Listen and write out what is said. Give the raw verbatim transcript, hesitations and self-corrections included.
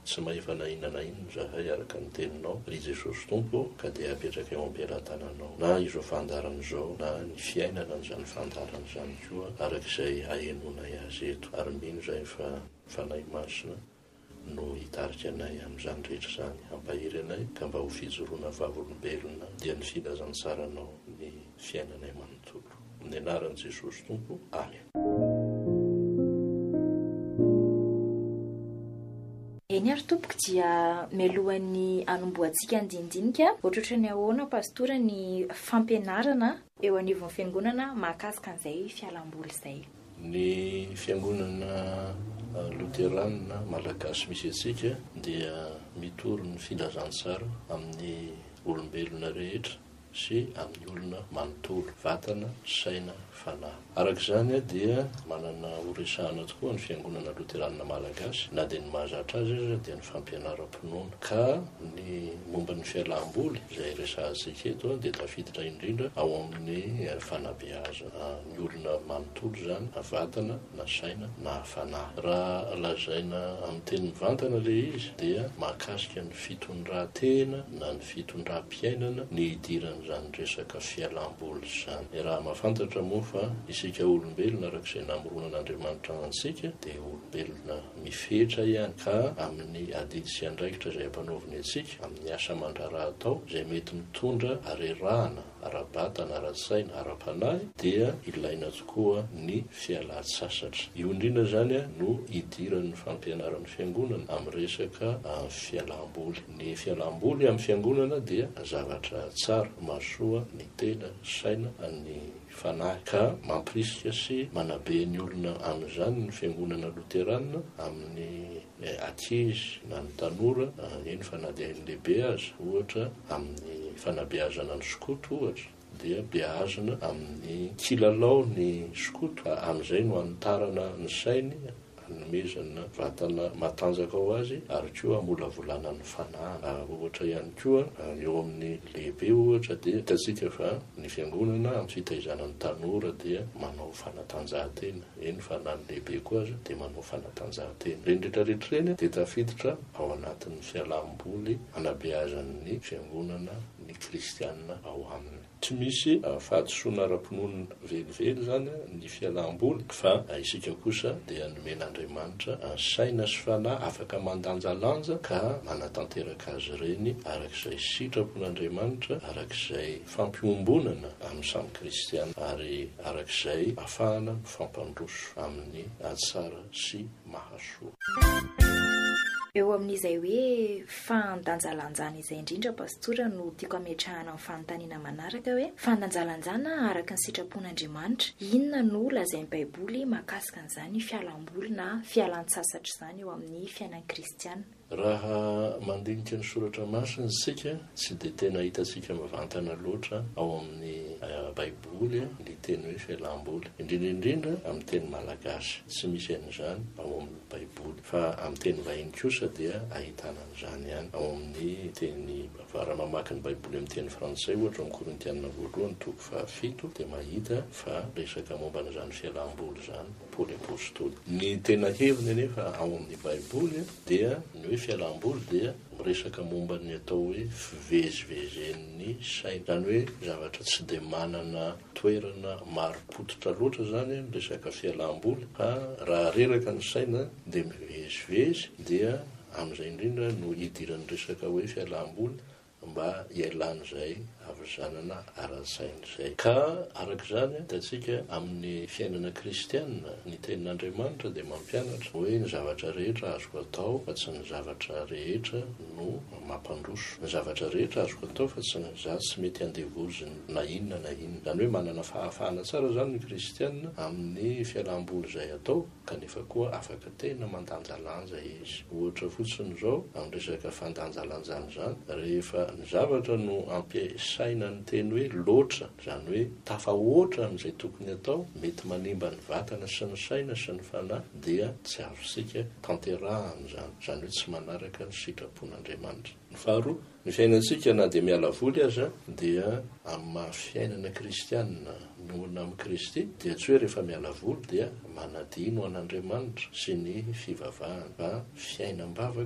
tsy mahefa na inona na inona zahay araka ny teninao ry Jesosy Tompo ka dia apetraka eo am-pelantananao na izao fandarana izao na ny fiainana n'izany fandarana izany koa arak'izay ahenonay azy eto ary mino zay fa fanahy masina no hitarika anay amin'izany rehetra zany ampahiry anay ka mba ho fijoroana vavolombelona dia ny filazantsaranao ny fiainanay manontolo ny anaran'i Jesosy Tompo. Amen. Eny ary tompoko dia mialohan'ny anomboantsika andindinika ohatrotra ny ahoana pastora ny fampianarana eo anivon'ny fiangonana mahakasika an'izay fialamboly izay. Ny fiangonana Luterana malagasy misy antsika dia mitoro ny filazantsara amin'ny olombelona rehetra sy amin'ny olona manontolo vatana, saina, fanahy. Arak'izany dia manana horesahana tokoa ny fiangonana Luterana malagasy na dia ny mahazatra azy azy dia ny fampianaram-pinoana ka ny momba ny fialamboly izay resahantsika eto dia tafiditra indrindra ao amin'ny fanabeazana ny olona manontolo zany vatana na saina na fanahy. Raha lazaina amin'ny teny mivantana ilay izy dia mahakasika ny fitondran-tena na ny fitondram-piainana ny idiran'izany resaka fialamboly zany. Raha mahafantatra moa fa isika olombelona arak'izay namoronan'Andriamanitra antsika dia olombelona mifetra ihany ka amin'ny adidy sy andraikitra izay ampanaoviny antsika amin'ny asa aman-draharaha atao izay mety mitondra arerahana ara-batana, ara-tsaina, ara-panahy dia ilaina tokoa ny fialan-tsasatra. Io indrindra zany no idiran'ny fampianaran'ny fiangonana amin'ny resaka fialamboly. Ny fialamboly amin'ny fiangonana dia zavatra tsara mahasoa ny tena, saina, ny fanahy ka mampirisika sy manabe ny olona amin'izany ny fiangonana Luterana amin'ny ankizy na ny tanora eny fa na dia ny lehibe azy ohatra amin'ny fanabeazana ny skoto ohatra dia beazana amin'ny kilalao ny skoto amin'izay no hanitarana ny sainy nomezana vatana matanjaka ao azy ary koa molavolana ny fanahy. Ohatra ihany koa eo amin'ny lehibe ohatra dia hitantsika fa ny fiangonana amin'ny fitaizana ny tanora dia manao fanatanjahantena eny fa na ny lehibe koa azy dia manao fanatanjahantena. Reny rehetrarehetra reny dia tafiditra ao anatin'ny fialamboly anabeazan'ny fiangonana ny kristianina ao aminy. Tsy misy fahadisoana ara-pinoana velively zany ny fialamboly fa isika kosa dia nomen'Andriamanitra saina sy fanahy afaka mandanjalanja ka manatanteraka azy reny arak'izay sitrapon'Andriamanitra, arak'izay fampiombonana amin'ny samy kristiana ary arak'izay ahafahana mifampandroso amin'ny tsara sy mahasoa. Eo amin'izay hoe fandanjalanjana izay indrindra pastora no tiako ametrahana amin'ny fanontaniana manaraka hoe fandanjalanjana araka ny sitrapon'Andriamanitra, inona no lazain'ny Baiboly mahakasika an'izany fialamboly na fialan-tsasatra izany eo amin'ny fiainan'ny kristiana? Raha mandinika ny soratra masina isika tsy dia tena hitantsika mivantana loatra ao amin'ny Baiboly ny teny hoe fialamboly, indrindra indrindra amin'ny teny malagasy tsy misy an'izany ao amin'ny Baiboly fa amin'ny teny vahiny kosa dia ahitana an'izany ihany ao amin'ny teny raha mamaky ny Baiboly amin'ny teny frantsay ohatra amin'ny Korintiana voalohany toko fahafito dia mahita fa resaka momba n'izany fialamboly zany Paoly apôstôly. Ny tena heviny anefa ao amin'ny Baiboly dia ny hoe fialamboly dia miresaka momba ny atao hoe fivezivezen'ny saina, zany hoe zavatra tsy dia manana toerana maro-pototra loatra zany ny resaka fialamboly fa raha reraka ny saina dia mivezivezy dia amin'izay indrindra no idiran'ny resaka hoe fialamboly mba ialan'izay avizanana ara-tsaina izay. Ka arak'izany hitantsika amin'ny fiainana kristianina ny tenin'Andriamanitra dia mampianatra hoe ny zavatra rehetra azoko atao fa tsy ny zavatra rehetra no mampandroso. Ny zavatra rehetra azoko atao fa tsy za tsy mety handevoziny na inona na inona. Zany hoe manana fahafahana tsara zany ny kristianina amin'ny fialamboly izay atao kanefa koa afaka tena mandanjalanja izy. Ohatra fotsiny izao amin'ny resaka fandanjalanjana zany rehefa ny zavatra no ampiasaina ny teny hoe loatra, zany hoe tafahoatra amin'izay tokony atao, mety manimba ny vatana sy ny saina sy ny fanahy dia tsy azosika tanterahana zany, zany hoe tsy manaraka ny sitrapon'Andriamanitra. Ny faharoa, ny fiainantsika na dia miala voly aza dia amin'ny mahafiainana kristianina nohona amin'ny Kristy dia tsy hoe rehefa miala voly dia manadino an'Andriamanitra sy ny fivavahana fa fiainam-bavaka